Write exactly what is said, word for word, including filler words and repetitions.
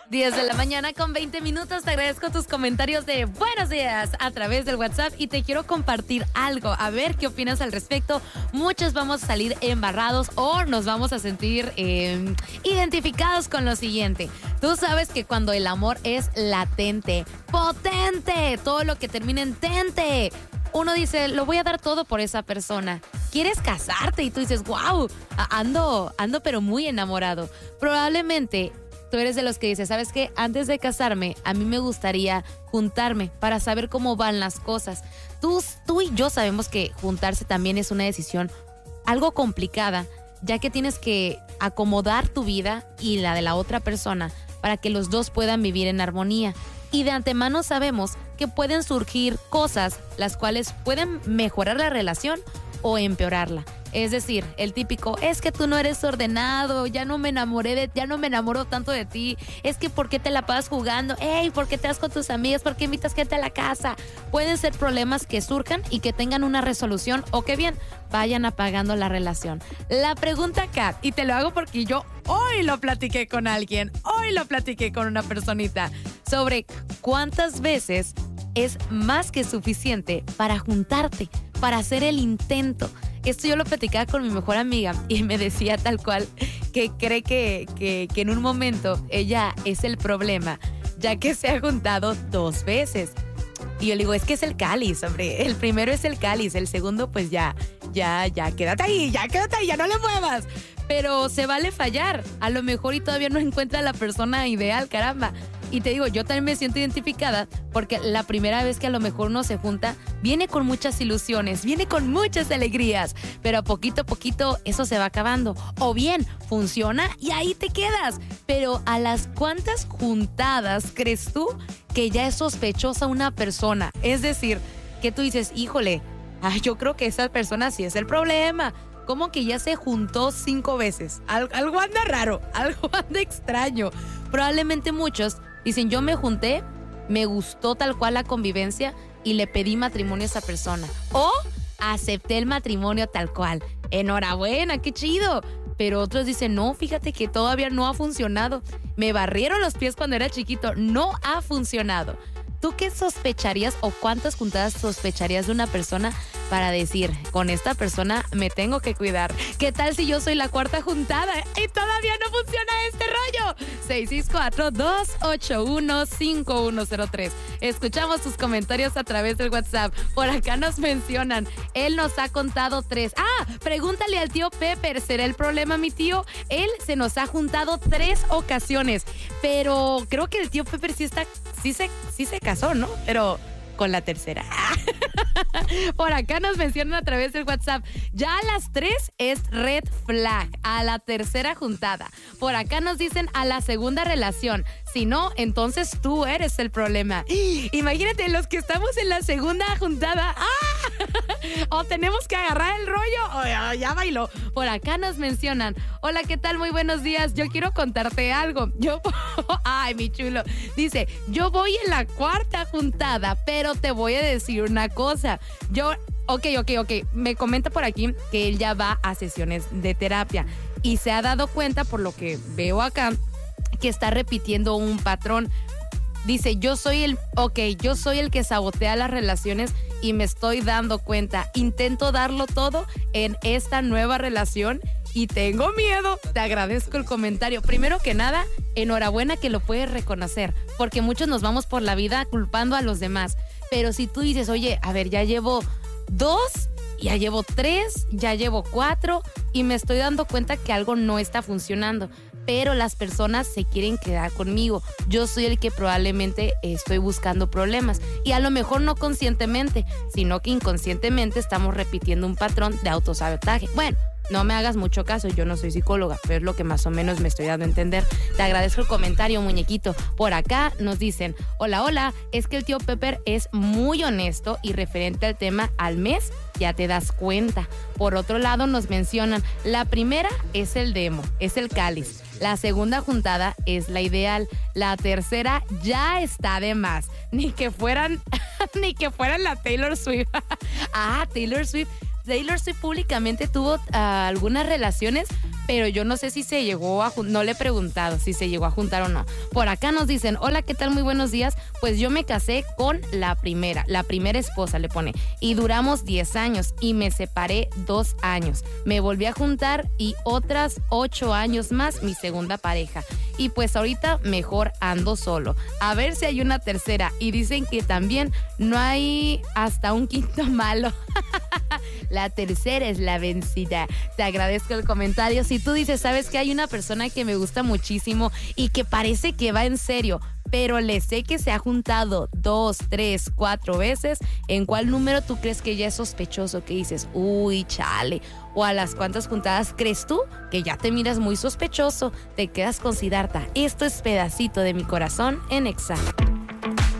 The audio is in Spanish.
diez de la mañana con veinte minutos. Te agradezco tus comentarios de buenos días a través del WhatsApp y te quiero compartir algo. A ver qué opinas al respecto. Muchos vamos a salir embarrados o nos vamos a sentir eh, identificados con lo siguiente. Tú sabes que cuando el amor es latente, potente, todo lo que termina en tente, uno dice, lo voy a dar todo por esa persona. Quieres casarte y tú dices, wow, ando, ando pero muy enamorado. Probablemente tú eres de los que dices, ¿sabes qué? Antes de casarme, a mí me gustaría juntarme para saber cómo van las cosas. Tú, tú y yo sabemos que juntarse también es una decisión algo complicada, ya que tienes que acomodar tu vida y la de la otra persona para que los dos puedan vivir en armonía. Y de antemano sabemos que pueden surgir cosas las cuales pueden mejorar la relación o empeorarla. Es decir, el típico, es que tú no eres ordenado, ya no me enamoré de, ya no me enamoro tanto de ti, es que ¿por qué te la pasas jugando? Ey, ¿por qué te vas con tus amigas? ¿Por qué invitas gente a la casa? Pueden ser problemas que surjan y que tengan una resolución o que bien, vayan apagando la relación. La pregunta, Kat, y te lo hago porque yo hoy lo platiqué con alguien, hoy lo platiqué con una personita, sobre cuántas veces es más que suficiente para juntarte, para hacer el intento. Esto yo lo platicaba con mi mejor amiga y me decía tal cual que cree que, que, que en un momento ella es el problema, ya que se ha juntado dos veces. Y yo le digo, es que es el cáliz, hombre. El primero es el cáliz, el segundo pues ya, ya, ya, quédate ahí, ya quédate ahí, ya no le muevas. Pero se vale fallar, a lo mejor y todavía no encuentra la persona ideal, caramba. Y te digo, yo también me siento identificada porque la primera vez que a lo mejor uno se junta, viene con muchas ilusiones, viene con muchas alegrías, pero a poquito a poquito eso se va acabando. O bien, funciona y ahí te quedas. Pero ¿a las cuántas juntadas crees tú que ya es sospechosa una persona? Es decir, que tú dices, híjole, ay, yo creo que esa persona sí es el problema. Como que ya se juntó cinco veces. Al, algo anda raro, algo anda extraño. Probablemente muchos dicen, yo me junté, me gustó tal cual la convivencia y le pedí matrimonio a esa persona. O acepté el matrimonio tal cual. Enhorabuena, qué chido. Pero otros dicen, no, fíjate que todavía no ha funcionado. Me barrieron los pies cuando era chiquito. No ha funcionado. ¿Tú qué sospecharías o cuántas juntadas sospecharías de una persona para decir, con esta persona me tengo que cuidar? ¿Qué tal si yo soy la cuarta juntada y todavía no funciona este rollo? seis seis cuatro, dos ocho uno, cinco uno cero tres. Escuchamos tus comentarios a través del WhatsApp. Por acá nos mencionan, él nos ha contado tres. Ah, pregúntale al tío Pepper, ¿será el problema mi tío? Él se nos ha juntado tres ocasiones, pero creo que el tío Pepper sí está, sí se, sí se casó, ¿no? Pero con la tercera. Por acá nos mencionan a través del WhatsApp. Ya a las tres es red flag. A la tercera juntada. Por acá nos dicen a la segunda relación. Si no, entonces tú eres el problema. Imagínate los que estamos en la segunda juntada. ¡Ah! O tenemos que agarrar el rollo. O ya, ya bailó. Por acá nos mencionan. Hola, ¿qué tal? Muy buenos días. Yo quiero contarte algo. Yo, ay, mi chulo. Dice, yo voy en la cuarta juntada, pero te voy a decir una cosa. Yo, ok, ok, ok. Me comenta por aquí que él ya va a sesiones de terapia y se ha dado cuenta, por lo que veo acá, que está repitiendo un patrón. Dice, yo soy el, ok, yo soy el que sabotea las relaciones y me estoy dando cuenta. Intento darlo todo en esta nueva relación y tengo miedo. Te agradezco el comentario. Primero que nada, enhorabuena que lo puedes reconocer, porque muchos nos vamos por la vida culpando a los demás. Pero si tú dices, oye, a ver, ya llevo dos, ya llevo tres, ya llevo cuatro y me estoy dando cuenta que algo no está funcionando, pero las personas se quieren quedar conmigo. Yo soy el que probablemente estoy buscando problemas y a lo mejor no conscientemente, sino que inconscientemente estamos repitiendo un patrón de autosabotaje. Bueno, no me hagas mucho caso, yo no soy psicóloga, pero es lo que más o menos me estoy dando a entender. Te agradezco el comentario, muñequito. Por acá nos dicen, hola, hola, es que el tío Pepper es muy honesto y referente al tema al mes, ya te das cuenta. Por otro lado nos mencionan, la primera es el demo, es el cáliz. La segunda juntada es la ideal. La tercera ya está de más. Ni que fueran, ni que fueran la Taylor Swift. Ah, Taylor Swift. Taylor Swift públicamente tuvo uh, algunas relaciones, pero yo no sé si se llegó a juntar, no le he preguntado si se llegó a juntar o no. Por acá nos dicen, hola, ¿qué tal? Muy buenos días. Pues yo me casé con la primera, la primera esposa le pone, y duramos diez años y me separé dos años. Me volví a juntar y otras ocho años más mi segunda pareja. Y pues ahorita mejor ando solo. A ver si hay una tercera. Y dicen que también no hay hasta un quinto malo. La tercera es la vencida. Te agradezco el comentario. Si tú dices, sabes que hay una persona que me gusta muchísimo y que parece que va en serio, pero le sé que se ha juntado dos, tres, cuatro veces, ¿en cuál número tú crees que ya es sospechoso? Que dices, uy, chale. O a las cuantas juntadas crees tú que ya te miras muy sospechoso. Te quedas con Siddhartha. Esto es Pedacito de mi Corazón en Exa.